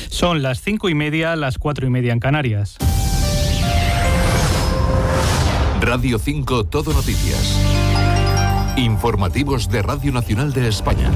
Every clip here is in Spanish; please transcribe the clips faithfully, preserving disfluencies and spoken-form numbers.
Son las cinco y media, las cuatro y media en Canarias. Radio cinco Todo Noticias. Informativos de Radio Nacional de España.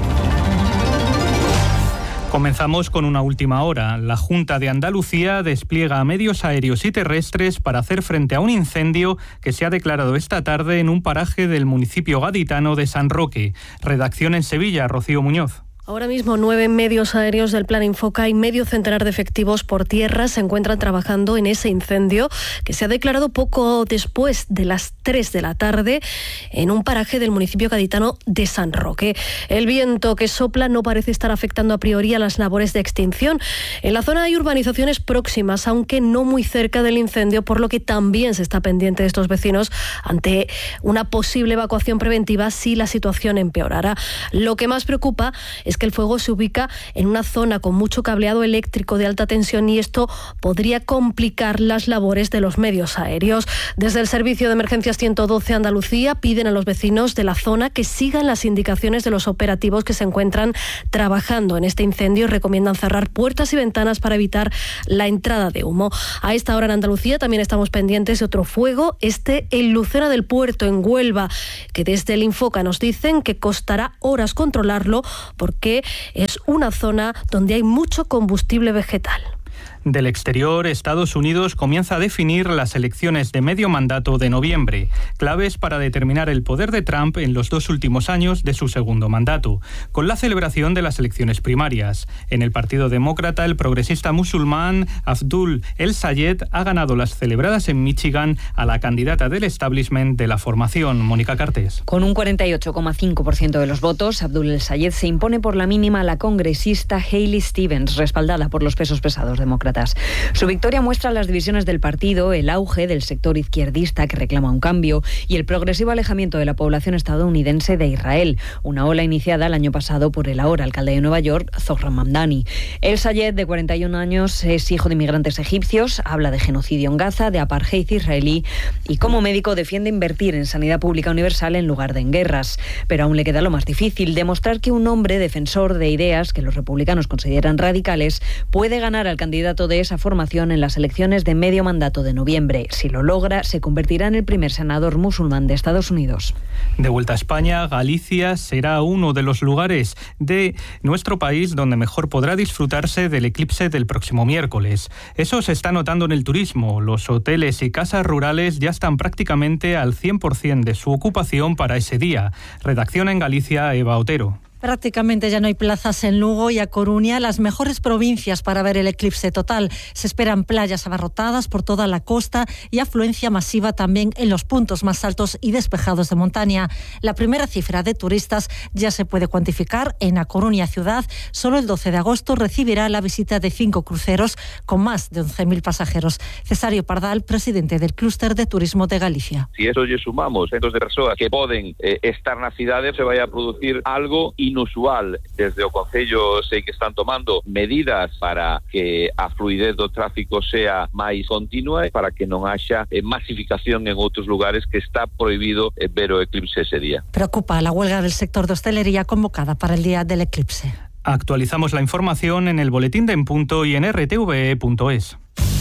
Comenzamos con una última hora. La Junta de Andalucía despliega medios aéreos y terrestres para hacer frente a un incendio que se ha declarado esta tarde en un paraje del municipio gaditano de San Roque. Redacción en Sevilla, Rocío Muñoz. Ahora mismo nueve medios aéreos del Plan Infoca y medio centenar de efectivos por tierra se encuentran trabajando en ese incendio que se ha declarado poco después de las tres de la tarde en un paraje del municipio gaditano de San Roque. El viento que sopla no parece estar afectando a priori a las labores de extinción. En la zona hay urbanizaciones próximas, aunque no muy cerca del incendio, por lo que también se está pendiente de estos vecinos ante una posible evacuación preventiva si la situación empeorara. Lo que más preocupa es que el fuego se ubica en una zona con mucho cableado eléctrico de alta tensión y esto podría complicar las labores de los medios aéreos. Desde el Servicio de Emergencias ciento doce Andalucía piden a los vecinos de la zona que sigan las indicaciones de los operativos que se encuentran trabajando en este incendio y recomiendan cerrar puertas y ventanas para evitar la entrada de humo. A esta hora en Andalucía también estamos pendientes de otro fuego, este en Lucena del Puerto, en Huelva, que desde el Infoca nos dicen que costará horas controlarlo porque que es una zona donde hay mucho combustible vegetal. Del exterior, Estados Unidos comienza a definir las elecciones de medio mandato de noviembre, claves para determinar el poder de Trump en los dos últimos años de su segundo mandato, con la celebración de las elecciones primarias. En el Partido Demócrata, el progresista musulmán Abdul El-Sayed ha ganado las celebradas en Michigan a la candidata del establishment de la formación, Mónica Cartés. Con un cuarenta y ocho coma cinco por ciento de los votos, Abdul El-Sayed se impone por la mínima a la congresista Haley Stevens, respaldada por los pesos pesados demócratas. Su victoria muestra las divisiones del partido, el auge del sector izquierdista que reclama un cambio y el progresivo alejamiento de la población estadounidense de Israel, una ola iniciada el año pasado por el ahora alcalde de Nueva York, Zohran Mamdani. El-Sayed, de cuarenta y un años, es hijo de inmigrantes egipcios, habla de genocidio en Gaza, de apartheid israelí y como médico defiende invertir en sanidad pública universal en lugar de en guerras. Pero aún le queda lo más difícil, demostrar que un hombre defensor de ideas que los republicanos consideran radicales puede ganar al candidato de esa formación en las elecciones de medio mandato de noviembre. Si lo logra, se convertirá en el primer senador musulmán de Estados Unidos. De vuelta a España, Galicia será uno de los lugares de nuestro país donde mejor podrá disfrutarse del eclipse del próximo miércoles. Eso se está notando en el turismo. Los hoteles y casas rurales ya están prácticamente al cien por ciento de su ocupación para ese día. Redacción en Galicia, Eva Otero. Prácticamente ya no hay plazas en Lugo y A Coruña, las mejores provincias para ver el eclipse total. Se esperan playas abarrotadas por toda la costa y afluencia masiva también en los puntos más altos y despejados de montaña. La primera cifra de turistas ya se puede cuantificar en A Coruña ciudad. Solo el doce de agosto recibirá la visita de cinco cruceros con más de once mil pasajeros. Cesario Pardal, presidente del Clúster de Turismo de Galicia. Si eso lle sumamos centos de persoas que poden eh, estar na cidade, se vai a producir algo inusual. Desde o Concello sei que están tomando medidas para que a fluidez do tráfico sea máis continua e para que non haxa eh, masificación en outros lugares que está prohibido eh, ver o eclipse ese día. Preocupa la huelga del sector de hostelería convocada para el día del eclipse. Actualizamos la información en el boletín de En Punto y en r t v e punto es.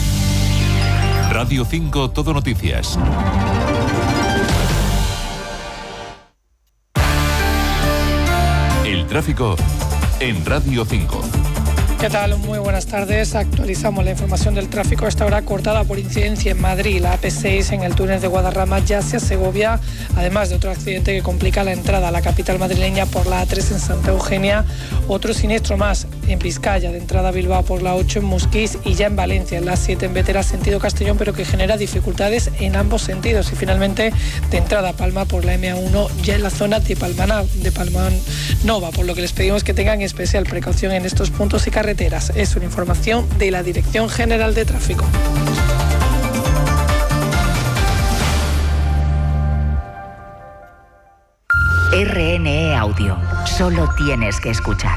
Radio cinco Todo Noticias. El tráfico en Radio cinco. ¿Qué tal? Muy buenas tardes. Actualizamos la información del tráfico. A esta hora cortada por incidencia en Madrid. La A P seis en el túnel de Guadarrama ya hacia Segovia, además de otro accidente que complica la entrada a la capital madrileña por la A tres en Santa Eugenia. Otro siniestro más en Vizcaya, de entrada a Bilbao por la ocho en Musquís y ya en Valencia, en la siete en Bétera, sentido Castellón, pero que genera dificultades en ambos sentidos. Y finalmente, de entrada a Palma por la M A uno, ya en la zona de Palmana, de Palmanova, por lo que les pedimos que tengan especial precaución en estos puntos y carreteras. Es una información de la Dirección General de Tráfico. R N E Audio. Solo tienes que escuchar.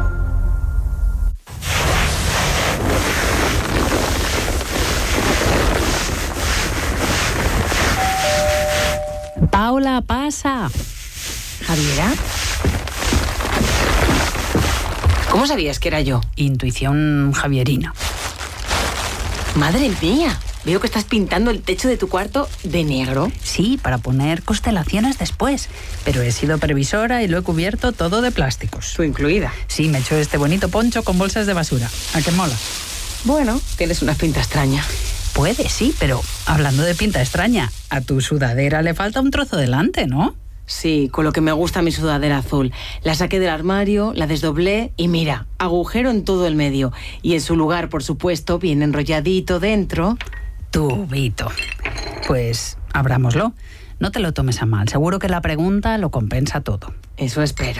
Paula, pasa. Javiera. ¿Cómo sabías que era yo? Intuición javierina. Madre mía, veo que estás pintando el techo de tu cuarto de negro. Sí, para poner constelaciones después. Pero he sido previsora y lo he cubierto todo de plásticos. ¿Tú incluida? Sí, me he hecho este bonito poncho con bolsas de basura. ¿A qué mola? Bueno, tienes una pinta extraña. Puede, sí, pero hablando de pinta extraña, a tu sudadera le falta un trozo delante, ¿no? Sí, con lo que me gusta mi sudadera azul. La saqué del armario, la desdoblé y mira, agujero en todo el medio. Y en su lugar, por supuesto, bien enrolladito dentro. Tubito. Pues abrámoslo. No te lo tomes a mal. Seguro que la pregunta lo compensa todo. Eso espero.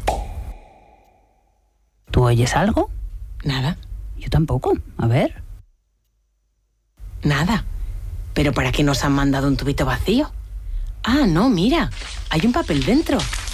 ¿Tú oyes algo? Nada. Yo tampoco. A ver. Nada. ¿Pero para qué nos han mandado un tubito vacío? Ah, no, mira. Hay un papel dentro.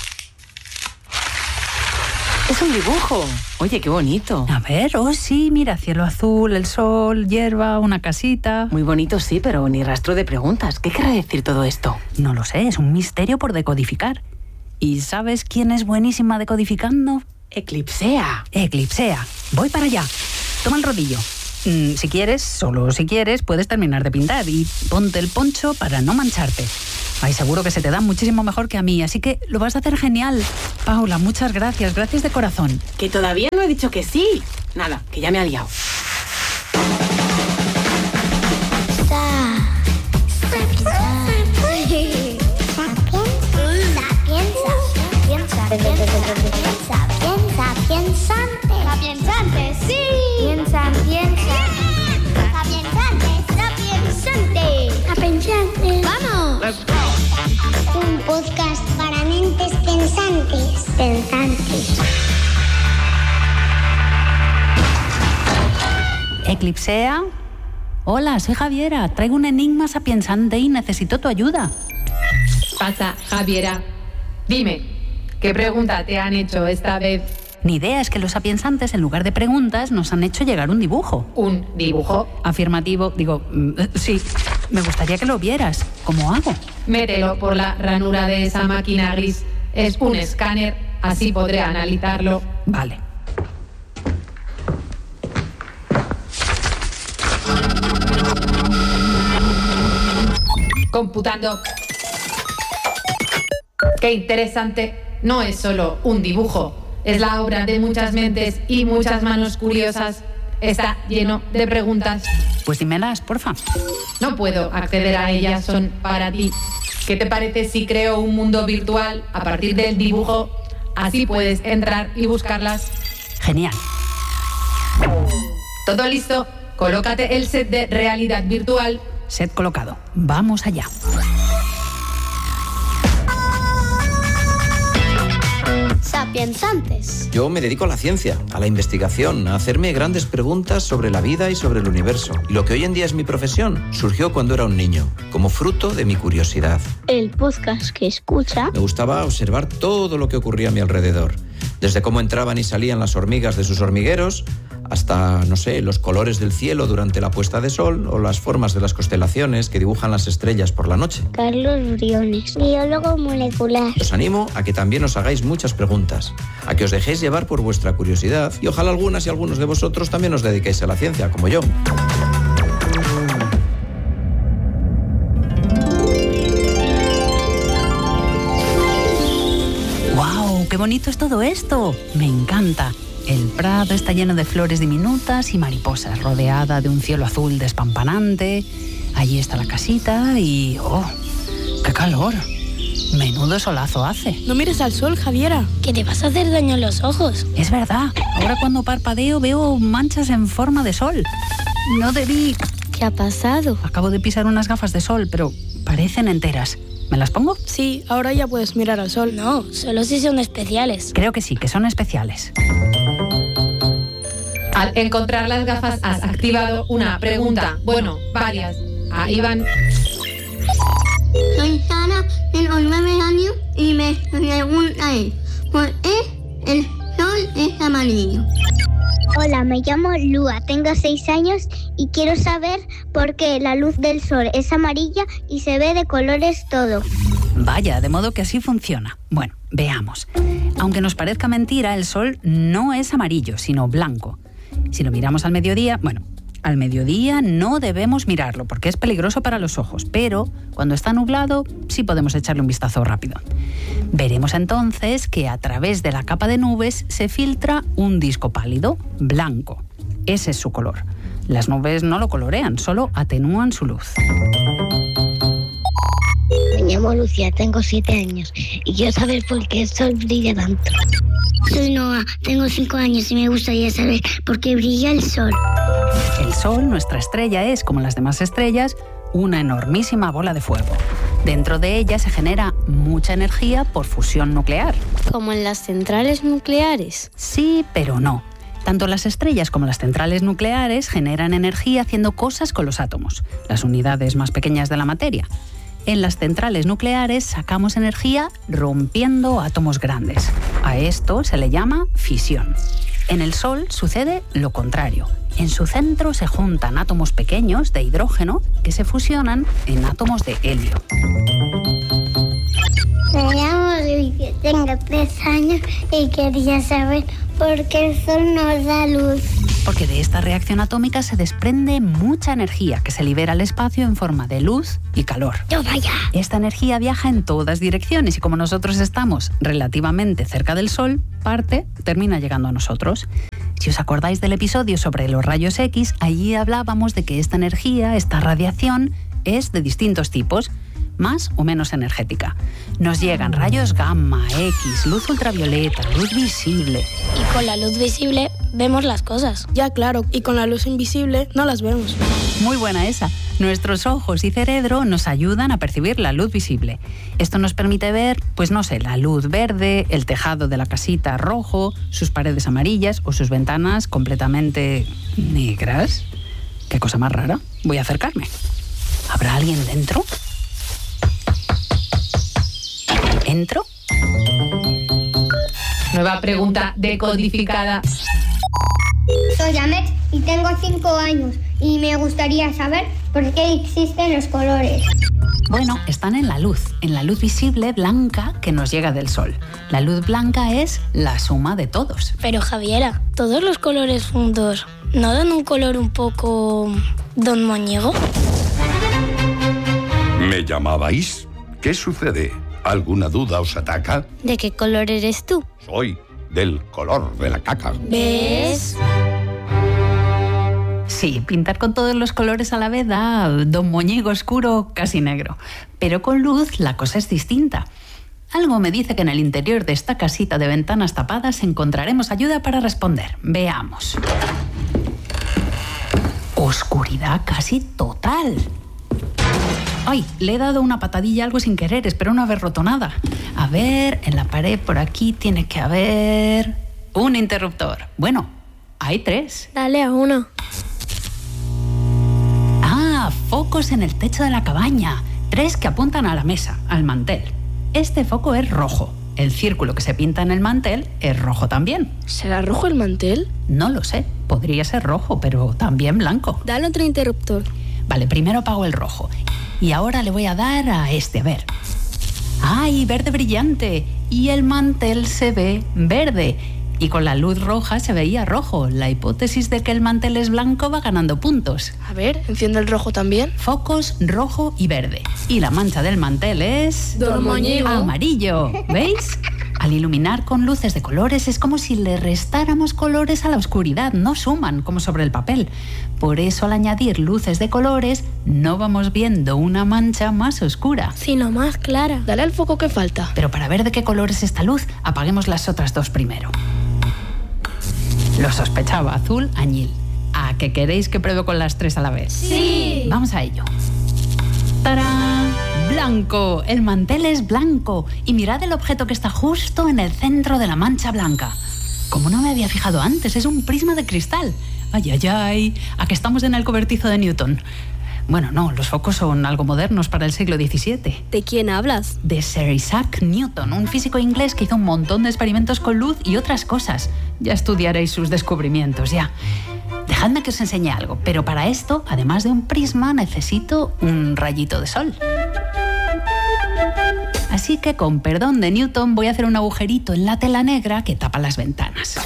Es un dibujo. Oye, qué bonito. A ver, oh sí, mira, cielo azul, el sol, hierba, una casita. Muy bonito, sí, pero ni rastro de preguntas. ¿Qué querrá decir todo esto? No lo sé, es un misterio por decodificar. ¿Y sabes quién es buenísima decodificando? Eclipsea. Eclipsea. Voy para allá. Toma el rodillo. Mm, si quieres, solo si quieres, puedes terminar de pintar y ponte el poncho para no mancharte. Ay, seguro que se te da muchísimo mejor que a mí, así que lo vas a hacer genial. Paula, muchas gracias, gracias de corazón. Que todavía no he dicho que sí. Nada, que ya me ha liado. Sapiensantes, sí. Piensa, piensa. Sapiensantes, sapiensantes. Sapiensantes. ¡Vamos! Un podcast para mentes pensantes. Pensantes. Eclipsea. Hola, soy Javiera. Traigo un enigma sapiensante y necesito tu ayuda. Pasa, Javiera. Dime, ¿qué pregunta te han hecho esta vez? Ni idea, es que los sapiensantes, en lugar de preguntas, nos han hecho llegar un dibujo. ¿Un dibujo? Afirmativo. Digo, mm, sí, me gustaría que lo vieras. ¿Cómo hago? Mételo por la ranura de esa máquina gris. Es un escáner, así podré analizarlo. Vale. Computando. Qué interesante. No es solo un dibujo. Es la obra de muchas mentes y muchas manos curiosas. Está lleno de preguntas. Pues dímelas, porfa. No puedo acceder a ellas, son para ti. ¿Qué te parece si creo un mundo virtual a partir del dibujo? Así puedes entrar y buscarlas. Genial. ¿Todo listo? Colócate el set de realidad virtual. Set colocado. Vamos allá. Sapiensantes. Yo me dedico a la ciencia, a la investigación, a hacerme grandes preguntas sobre la vida y sobre el universo. Y lo que hoy en día es mi profesión surgió cuando era un niño, como fruto de mi curiosidad. El podcast que escucha. Me gustaba observar todo lo que ocurría a mi alrededor, desde cómo entraban y salían las hormigas de sus hormigueros, hasta, no sé, los colores del cielo durante la puesta de sol o las formas de las constelaciones que dibujan las estrellas por la noche. Carlos Briones, biólogo molecular. Os animo a que también os hagáis muchas preguntas, a que os dejéis llevar por vuestra curiosidad y ojalá algunas y algunos de vosotros también os dediquéis a la ciencia, como yo. ¡Guau! ¡Qué bonito es todo esto! Me encanta. El prado está lleno de flores diminutas y mariposas, rodeada de un cielo azul despampanante. Allí está la casita y... ¡oh! ¡Qué calor! Menudo solazo hace. No mires al sol, Javiera, que te vas a hacer daño en los ojos. Es verdad. Ahora cuando parpadeo veo manchas en forma de sol. No debí... ¿Qué ha pasado? Acabo de pisar unas gafas de sol, pero parecen enteras. ¿Me las pongo? Sí, ahora ya puedes mirar al sol. No, solo si son especiales. Creo que sí, que son especiales. Al encontrar las gafas has activado una pregunta. Bueno, varias. Ahí van. Soy Sara, tengo nueve años y me pregunta es, ¿por qué el sol es amarillo? Hola, me llamo Lua, tengo seis años y quiero saber por qué la luz del sol es amarilla y se ve de colores todo. Vaya, de modo que así funciona. Bueno, veamos. Aunque nos parezca mentira, el sol no es amarillo, sino blanco. Si lo miramos al mediodía, bueno, al mediodía no debemos mirarlo porque es peligroso para los ojos, pero cuando está nublado sí podemos echarle un vistazo rápido. Veremos entonces que a través de la capa de nubes se filtra un disco pálido, blanco. Ese es su color. Las nubes no lo colorean, solo atenúan su luz. Me llamo Lucía, tengo siete años y quiero saber por qué el sol brilla tanto. Soy Noah, tengo cinco años y me gustaría saber por qué brilla el sol. El sol, nuestra estrella, es, como las demás estrellas, una enormísima bola de fuego. Dentro de ella se genera mucha energía por fusión nuclear. ¿Como en las centrales nucleares? Sí, pero no. Tanto las estrellas como las centrales nucleares generan energía haciendo cosas con los átomos, las unidades más pequeñas de la materia. En las centrales nucleares sacamos energía rompiendo átomos grandes. A esto se le llama fisión. En el Sol sucede lo contrario. En su centro se juntan átomos pequeños de hidrógeno que se fusionan en átomos de helio. Me llamo Luis, tengo tres años y quería saber por qué el sol nos da luz. Porque de esta reacción atómica se desprende mucha energía que se libera al espacio en forma de luz y calor. ¡Yo vaya! Esta energía viaja en todas direcciones y como nosotros estamos relativamente cerca del Sol, parte termina llegando a nosotros. Si os acordáis del episodio sobre los rayos X, allí hablábamos de que esta energía, esta radiación, es de distintos tipos, más o menos energética. Nos llegan rayos gamma, X, luz ultravioleta, luz visible. Y con la luz visible vemos las cosas. Ya, claro, y con la luz invisible no las vemos. Muy buena esa. Nuestros ojos y cerebro nos ayudan a percibir la luz visible. Esto nos permite ver, pues no sé, la luz verde, el tejado de la casita rojo, sus paredes amarillas o sus ventanas completamente negras. Qué cosa más rara. Voy a acercarme. ¿Habrá alguien dentro? ¿Entro? Nueva pregunta decodificada. Soy Amex y tengo cinco años y me gustaría saber por qué existen los colores. Bueno, están en la luz, en la luz visible blanca que nos llega del sol. La luz blanca es la suma de todos. Pero Javiera, ¿todos los colores juntos no dan un color un poco don moñigo? ¿Me llamabais? ¿Qué sucede? ¿Alguna duda os ataca? ¿De qué color eres tú? Soy del color de la caca. ¿Ves? Sí, pintar con todos los colores a la vez da don moñigo oscuro casi negro. Pero con luz la cosa es distinta. Algo me dice que en el interior de esta casita de ventanas tapadas encontraremos ayuda para responder. Veamos. Oscuridad casi total. ¡Ay! Le he dado una patadilla a algo sin querer, espero no haber roto nada. A ver, en la pared por aquí tiene que haber un interruptor. Bueno, hay tres. Dale a uno. Ah, focos en el techo de la cabaña. Tres que apuntan a la mesa, al mantel. Este foco es rojo. El círculo que se pinta en el mantel es rojo también. ¿Será rojo el mantel? No lo sé. Podría ser rojo, pero también blanco. Dale otro interruptor. Vale, primero apago el rojo. Y ahora le voy a dar a este, a ver. ¡Ay, verde brillante! Y el mantel se ve verde. Y con la luz roja se veía rojo. La hipótesis de que el mantel es blanco va ganando puntos. A ver, enciende el rojo también. Focos rojo y verde. Y la mancha del mantel es... don moñigo. Amarillo. ¿Veis? Al iluminar con luces de colores es como si le restáramos colores a la oscuridad, no suman, como sobre el papel. Por eso al añadir luces de colores no vamos viendo una mancha más oscura, sino más clara. Dale al foco que falta. Pero para ver de qué color es esta luz, apaguemos las otras dos primero. Lo sospechaba, azul, añil. ¿A qué queréis que pruebe con las tres a la vez? ¡Sí! Vamos a ello. ¡Tarán! ¡Blanco! El mantel es blanco. Y mirad el objeto que está justo en el centro de la mancha blanca. Como no me había fijado antes, es un prisma de cristal. ¡Ay, ay, ay! ¿A que estamos en el cobertizo de Newton? Bueno, no, los focos son algo modernos para el siglo diecisiete. ¿De quién hablas? De Sir Isaac Newton, un físico inglés que hizo un montón de experimentos con luz y otras cosas. Ya estudiaréis sus descubrimientos, ya. Dejadme que os enseñe algo, pero para esto, además de un prisma, necesito un rayito de sol. Así que, con perdón de Newton, voy a hacer un agujerito en la tela negra que tapa las ventanas.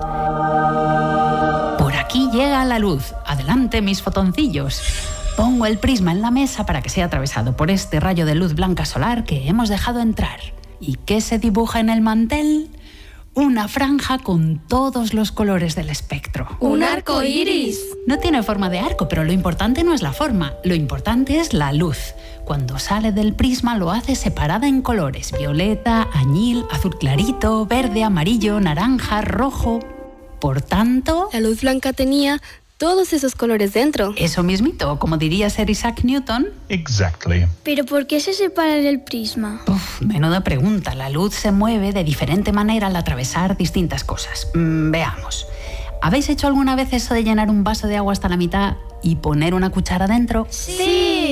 Por aquí llega la luz. Adelante, mis fotoncillos. Pongo el prisma en la mesa para que sea atravesado por este rayo de luz blanca solar que hemos dejado entrar. ¿Y qué se dibuja en el mantel? Una franja con todos los colores del espectro. ¡Un arco iris! No tiene forma de arco, pero lo importante no es la forma, lo importante es la luz. Cuando sale del prisma lo hace separada en colores: violeta, añil, azul clarito, verde, amarillo, naranja, rojo. Por tanto, la luz blanca tenía todos esos colores dentro. Eso mismito, como diría Sir Isaac Newton. Exactly. ¿Pero por qué se separa el prisma? Uf, menuda pregunta. La luz se mueve de diferente manera al atravesar distintas cosas. Mm, veamos. ¿Habéis hecho alguna vez eso de llenar un vaso de agua hasta la mitad y poner una cuchara dentro? ¡Sí!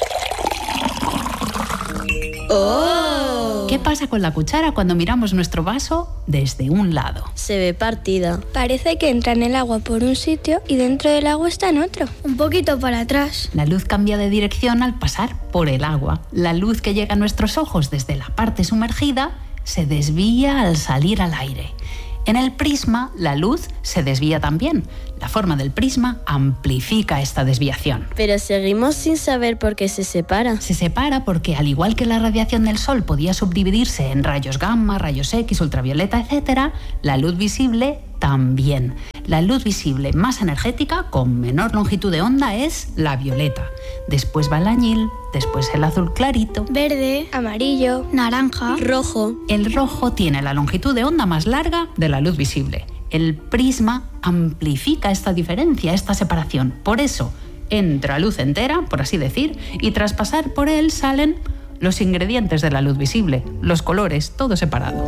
¡Oh! ¿Qué pasa con la cuchara cuando miramos nuestro vaso desde un lado? Se ve partida. Parece que entra en el agua por un sitio y dentro del agua está en otro. Un poquito para atrás. La luz cambia de dirección al pasar por el agua. La luz que llega a nuestros ojos desde la parte sumergida se desvía al salir al aire. En el prisma, la luz se desvía también. La forma del prisma amplifica esta desviación. Pero seguimos sin saber por qué se separa. Se separa porque, al igual que la radiación del Sol podía subdividirse en rayos gamma, rayos X, ultravioleta, etcétera, la luz visible también. La luz visible más energética, con menor longitud de onda, es la violeta. Después va el añil, después el azul clarito, verde, amarillo, naranja, rojo. El rojo tiene la longitud de onda más larga de la luz visible. El prisma amplifica esta diferencia, esta separación. Por eso entra luz entera, por así decir, y tras pasar por él salen los ingredientes de la luz visible, los colores, todo separado.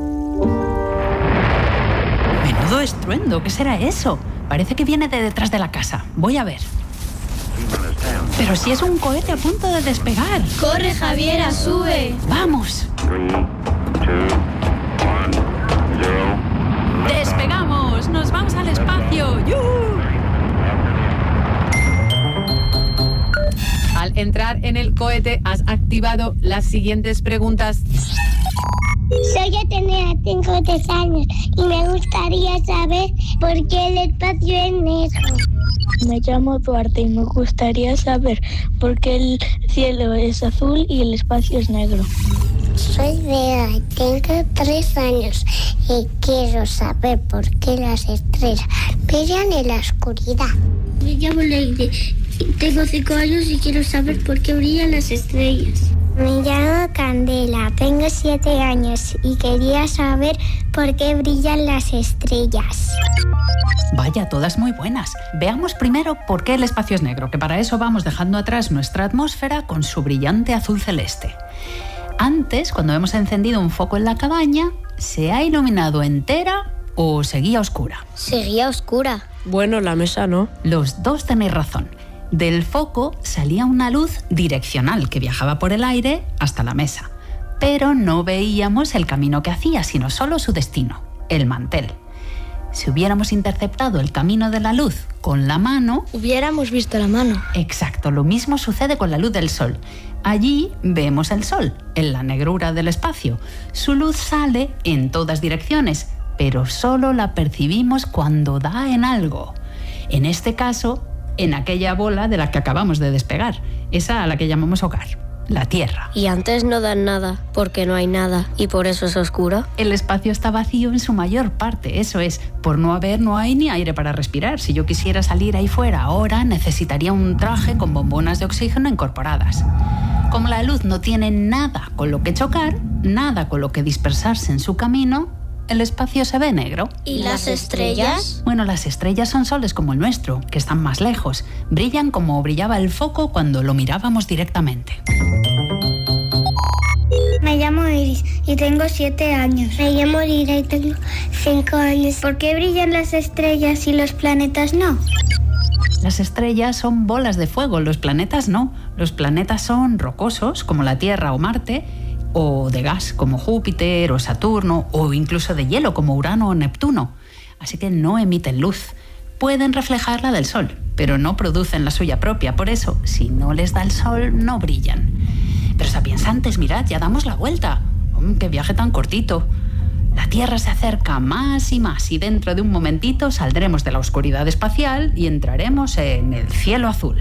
Menudo estruendo, ¿qué será eso? Parece que viene de detrás de la casa. Voy a ver. Pero si es un cohete a punto de despegar. ¡Corre, Javiera, sube! ¡Vamos! ¡Despegamos! ¡Nos vamos al espacio! ¡Yuhu! Al entrar en el cohete has activado las siguientes preguntas. Soy Atenea, tengo tres años y me gustaría saber por qué el espacio es negro. Me llamo Duarte y me gustaría saber por qué el cielo es azul y el espacio es negro. Soy Bea, tengo tres años y quiero saber por qué las estrellas brillan en la oscuridad. Me llamo Leide, tengo cinco años y quiero saber por qué brillan las estrellas. Me llamo Candela, tengo siete años y quería saber por qué brillan las estrellas. Vaya, todas muy buenas. Veamos primero por qué el espacio es negro, que para eso vamos dejando atrás nuestra atmósfera con su brillante azul celeste. Antes, cuando hemos encendido un foco en la cabaña, ¿se ha iluminado entera o seguía oscura? Seguía oscura. Bueno, la mesa no. Los dos tenéis razón. Del foco salía una luz direccional que viajaba por el aire hasta la mesa. Pero no veíamos el camino que hacía, sino solo su destino, el mantel. Si hubiéramos interceptado el camino de la luz con la mano... Hubiéramos visto la mano. Exacto, lo mismo sucede con la luz del sol. Allí vemos el sol, en la negrura del espacio. Su luz sale en todas direcciones, pero solo la percibimos cuando da en algo. En este caso, en aquella bola de la que acabamos de despegar, esa a la que llamamos hogar. La Tierra. Y antes no dan nada, porque no hay nada, y por eso es oscuro. El espacio está vacío en su mayor parte, eso es. Por no haber, no hay ni aire para respirar. Si yo quisiera salir ahí fuera ahora, necesitaría un traje con bombonas de oxígeno incorporadas. Como la luz no tiene nada con lo que chocar, nada con lo que dispersarse en su camino, el espacio se ve negro. ¿Y las estrellas? Bueno, las estrellas son soles como el nuestro, que están más lejos. Brillan como brillaba el foco cuando lo mirábamos directamente. Me llamo Iris y tengo siete años. Me llamo Lira y tengo cinco años. ¿Por qué brillan las estrellas y los planetas no? Las estrellas son bolas de fuego, los planetas no. Los planetas son rocosos, como la Tierra o Marte, o de gas, como Júpiter o Saturno, o incluso de hielo, como Urano o Neptuno. Así que no emiten luz. Pueden reflejar la del Sol, pero no producen la suya propia. Por eso, si no les da el Sol, no brillan. Pero sapiensantes, mirad, ya damos la vuelta. Oh, ¡qué viaje tan cortito! La Tierra se acerca más y más y dentro de un momentito saldremos de la oscuridad espacial y entraremos en el cielo azul.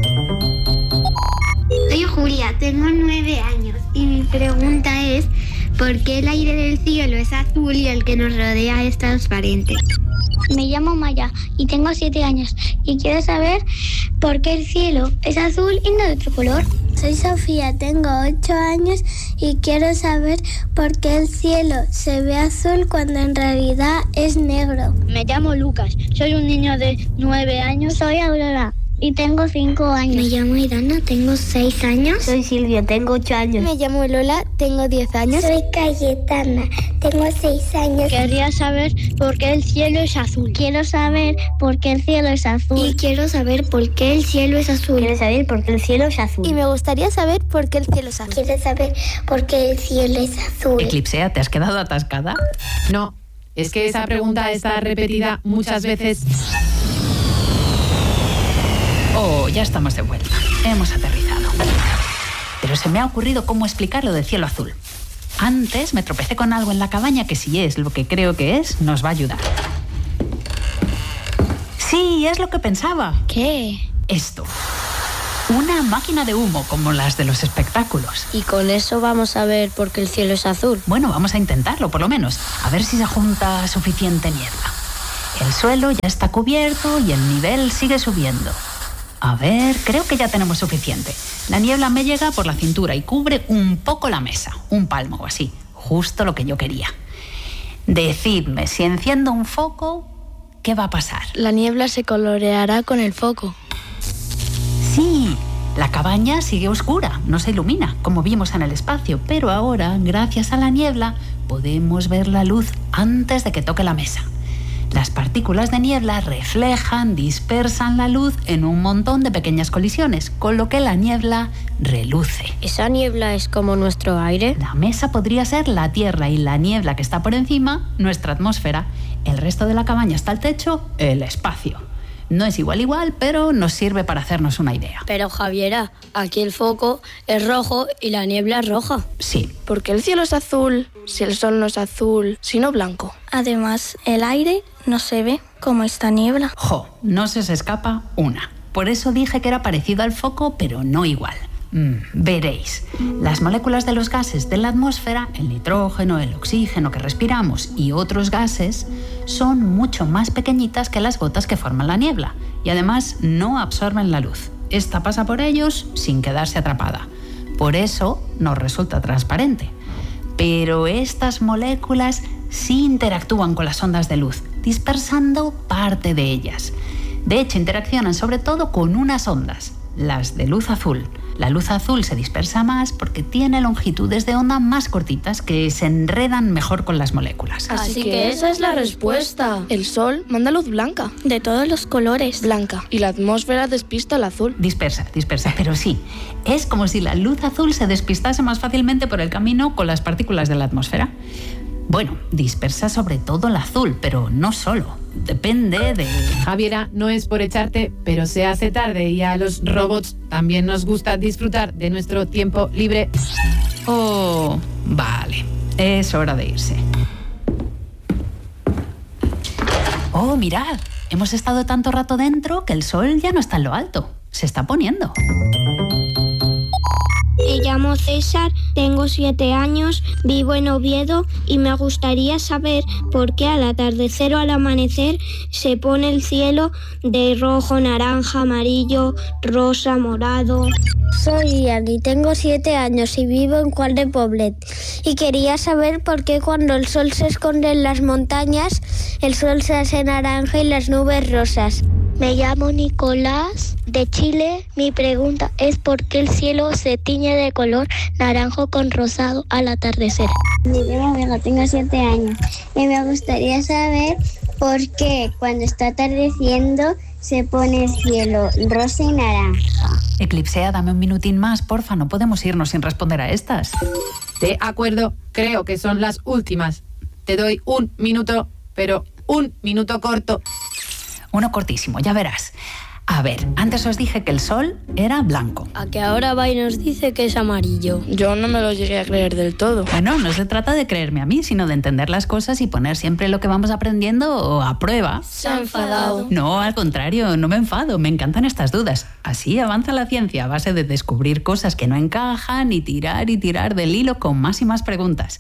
Soy Julia, tengo nueve años y mi pregunta es ¿por qué el aire del cielo es azul y el que nos rodea es transparente? Me llamo Maya y tengo siete años y quiero saber por qué el cielo es azul y no de otro color. Soy Sofía, tengo ocho años y quiero saber por qué el cielo se ve azul cuando en realidad es negro. Me llamo Lucas, soy un niño de nueve años. Soy Aurora y tengo cinco años. Me llamo Irana, tengo seis años. Soy Silvia, tengo ocho años. Me llamo Lola, tengo diez años. Soy Cayetana, tengo seis años. Quería saber por qué el cielo es azul. Quiero saber por qué el cielo es azul. Y quiero saber por qué el cielo es azul. Quiero saber por qué el cielo es azul. Y me gustaría saber por qué el cielo es azul. Quiero saber por qué el cielo es azul. Eclipsea, ¿te has quedado atascada? No, es que esa pregunta está repetida muchas veces. Oh, ya estamos de vuelta. Hemos aterrizado. Pero se me ha ocurrido cómo explicar lo del cielo azul. Antes me tropecé con algo en la cabaña que si es lo que creo que es, nos va a ayudar. Sí, es lo que pensaba. ¿Qué? Esto. Una máquina de humo como las de los espectáculos. ¿Y con eso vamos a ver por qué el cielo es azul? Bueno, vamos a intentarlo, por lo menos. A ver si se junta suficiente niebla. El suelo ya está cubierto y el nivel sigue subiendo. A ver, creo que ya tenemos suficiente. La niebla me llega por la cintura y cubre un poco la mesa, un palmo o así, justo lo que yo quería. Decidme, si enciendo un foco, ¿qué va a pasar? La niebla se coloreará con el foco. Sí, la cabaña sigue oscura, no se ilumina, como vimos en el espacio, pero ahora, gracias a la niebla, podemos ver la luz antes de que toque la mesa. Las partículas de niebla reflejan, dispersan la luz en un montón de pequeñas colisiones, con lo que la niebla reluce. ¿Esa niebla es como nuestro aire? La mesa podría ser la Tierra y la niebla que está por encima, nuestra atmósfera. El resto de la cabaña hasta el techo, el espacio. No es igual igual, pero nos sirve para hacernos una idea. Pero Javiera, aquí el foco es rojo y la niebla es roja. Sí. ¿Por qué el cielo es azul si el sol no es azul, sino blanco? Además, el aire no se ve como esta niebla. Jo, no se os escapa una. Por eso dije que era parecido al foco, pero no igual. Mm, veréis, las moléculas de los gases de la atmósfera, el nitrógeno, el oxígeno que respiramos y otros gases, son mucho más pequeñitas que las gotas que forman la niebla y además no absorben la luz. Esta pasa por ellos sin quedarse atrapada. Por eso nos resulta transparente. Pero estas moléculas sí interactúan con las ondas de luz, dispersando parte de ellas. De hecho, interaccionan sobre todo con unas ondas, las de luz azul. La luz azul se dispersa más porque tiene longitudes de onda más cortitas que se enredan mejor con las moléculas. Así que esa es la respuesta. El sol manda luz blanca. De todos los colores. Blanca. Y la atmósfera despista el azul. Dispersa, dispersa, pero sí. Es como si la luz azul se despistase más fácilmente por el camino con las partículas de la atmósfera. Bueno, dispersa sobre todo el azul, pero no solo. Depende de... Javiera, no es por echarte, pero se hace tarde y a los robots también nos gusta disfrutar de nuestro tiempo libre. Oh, vale. Es hora de irse. Oh, mirad. Hemos estado tanto rato dentro que el sol ya no está en lo alto. Se está poniendo. Me llamo César, tengo siete años, vivo en Oviedo y me gustaría saber por qué al atardecer o al amanecer se pone el cielo de rojo, naranja, amarillo, rosa, morado. Soy Ian y tengo siete años y vivo en Cual de Poblet. Y quería saber por qué cuando el sol se esconde en las montañas, el sol se hace naranja y las nubes rosas. Me llamo Nicolás, de Chile. Mi pregunta es por qué el cielo se tiñe de color naranjo con rosado al atardecer. Me llamo Vega, tengo siete años y me gustaría saber por qué cuando está atardeciendo se pone el cielo rosa y naranja. Eclipsea, dame un minutín más, porfa, no podemos irnos sin responder a estas. De acuerdo, creo que son las últimas. Te doy un minuto, pero un minuto corto. Uno cortísimo, ya verás. A ver, antes os dije que el sol era blanco. A que ahora va y nos dice que es amarillo. Yo no me lo llegué a creer del todo. Bueno, no se trata de creerme a mí, sino de entender las cosas y poner siempre lo que vamos aprendiendo a prueba. Se ha enfadado. No, al contrario, no me enfado, me encantan estas dudas. Así avanza la ciencia a base de descubrir cosas que no encajan y tirar y tirar del hilo con más y más preguntas.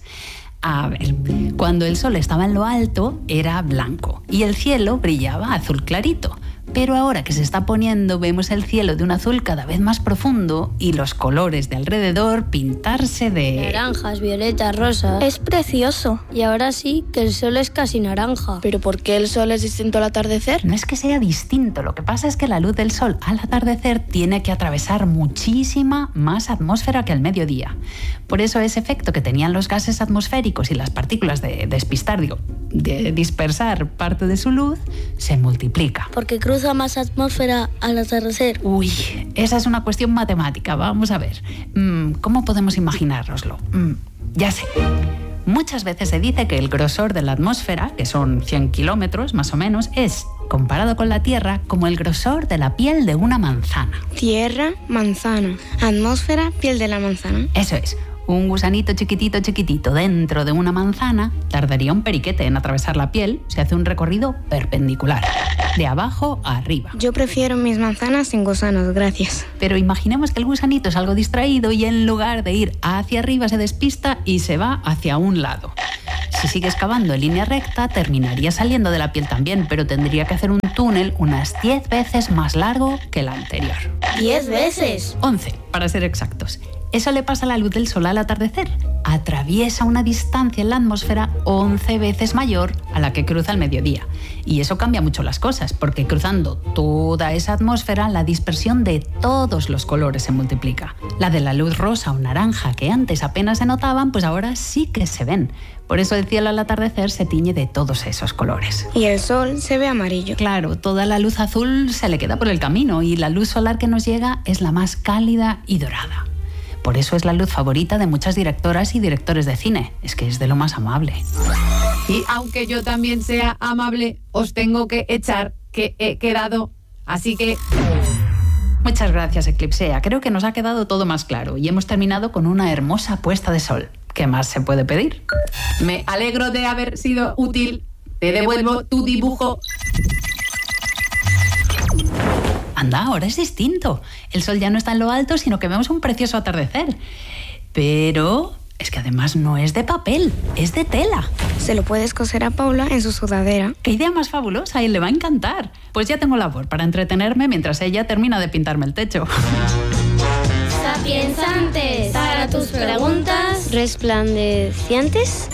A ver, cuando el sol estaba en lo alto era blanco y el cielo brillaba azul clarito. Pero ahora que se está poniendo vemos el cielo de un azul cada vez más profundo y los colores de alrededor pintarse de... naranjas, violetas, rosas. Es precioso. Y ahora sí que el sol es casi naranja. ¿Pero por qué el sol es distinto al atardecer? No es que sea distinto, lo que pasa es que la luz del sol al atardecer tiene que atravesar muchísima más atmósfera que al mediodía. Por eso ese efecto que tenían los gases atmosféricos y las partículas de despistar, digo, de dispersar parte de su luz, se multiplica. Porque cruza más atmósfera al atardecer. Uy, esa es una cuestión matemática. Vamos a ver. ¿Cómo podemos imaginárnoslo? Ya sé. Muchas veces se dice que el grosor de la atmósfera, que son cien kilómetros más o menos, es, comparado con la Tierra, como el grosor de la piel de una manzana. Tierra, manzana. Atmósfera, piel de la manzana. Eso es. Un gusanito chiquitito, chiquitito dentro de una manzana tardaría un periquete en atravesar la piel si hace un recorrido perpendicular, de abajo a arriba. Yo prefiero mis manzanas sin gusanos, gracias. Pero imaginemos que el gusanito es algo distraído y en lugar de ir hacia arriba se despista y se va hacia un lado. Si sigue excavando en línea recta, terminaría saliendo de la piel también, pero tendría que hacer un túnel unas diez veces más largo que el anterior. ¿Diez veces? once, para ser exactos. Eso le pasa a la luz del sol al atardecer. Atraviesa una distancia en la atmósfera once veces mayor a la que cruza al mediodía. Y eso cambia mucho las cosas, porque cruzando toda esa atmósfera, la dispersión de todos los colores se multiplica. La de la luz rosa o naranja, que antes apenas se notaban, pues ahora sí que se ven. Por eso el cielo al atardecer se tiñe de todos esos colores. Y el sol se ve amarillo. Claro, toda la luz azul se le queda por el camino y la luz solar que nos llega es la más cálida y dorada. Por eso es la luz favorita de muchas directoras y directores de cine. Es que es de lo más amable. Y aunque yo también sea amable, os tengo que echar que he quedado. Así que... Muchas gracias, Eclipsea. Creo que nos ha quedado todo más claro y hemos terminado con una hermosa puesta de sol. ¿Qué más se puede pedir? Me alegro de haber sido útil. Te devuelvo tu dibujo. Anda, ahora es distinto. El sol ya no está en lo alto, sino que vemos un precioso atardecer. Pero es que además no es de papel, es de tela. Se lo puedes coser a Paula en su sudadera. ¡Qué idea más fabulosa! Y le va a encantar. Pues ya tengo labor para entretenerme mientras ella termina de pintarme el techo. Sapiensantes, para tus preguntas resplandecientes.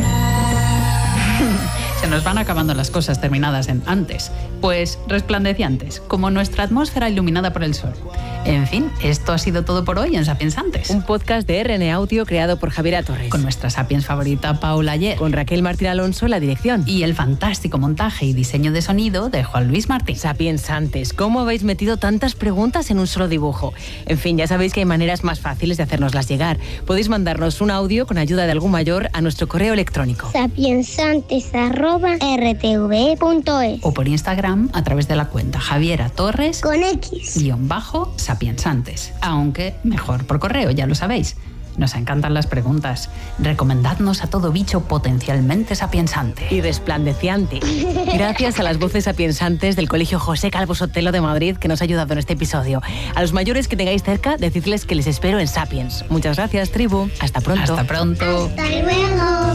Se nos van acabando las cosas terminadas en antes. Pues resplandecientes, como nuestra atmósfera iluminada por el sol. En fin, esto ha sido todo por hoy en Sapiensantes. Un podcast de R N A Audio creado por Javiera Torres. Con nuestra Sapiens favorita Paula Ayer. Con Raquel Martín Alonso en la dirección. Y el fantástico montaje y diseño de sonido de Juan Luis Martín. Sapiensantes, ¿cómo habéis metido tantas preguntas en un solo dibujo? En fin, ya sabéis que hay maneras más fáciles de hacernoslas llegar. Podéis mandarnos un audio con ayuda de algún mayor a nuestro correo electrónico. sapiensantes arroba r t v punto es o por Instagram a través de la cuenta Javiera Torres con X guión bajo Sapiensantes, aunque mejor por correo, ya lo sabéis. Nos encantan las preguntas. Recomendadnos a todo bicho potencialmente sapiensante. Y resplandeciente. Gracias a las voces sapiensantes del Colegio José Calvo Sotelo de Madrid que nos ha ayudado en este episodio. A los mayores que tengáis cerca, decidles que les espero en Sapiens. Muchas gracias, tribu. Hasta pronto. Hasta pronto. Hasta luego.